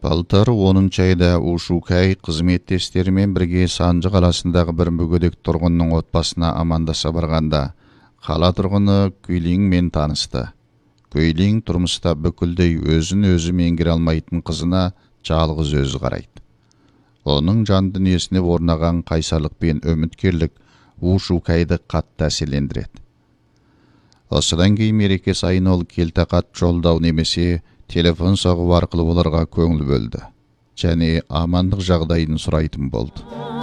Былтыр 10 айда Ушукай қызметтестерімен бірге Санжы қаласындағы бір мүгедек тұрғынның отбасына амандаса барғанда, қала тұрғыны Күйлиңмен танысты. Күйлиң тұрмыста бүкілдей өзін өзі меңгере алмайтын қызына жалғыз өзі қарайды. Оның жан дүниесіне орнаған қайсарлық пен үміткерлік Ушукайды қатты әсерлендіреді. Осыдан кейін мереке сайын ол келтақат жолдау немесе телефон соғу арқылы оларға көңіл бөлді және амандық жағдайын сұрайтын болды.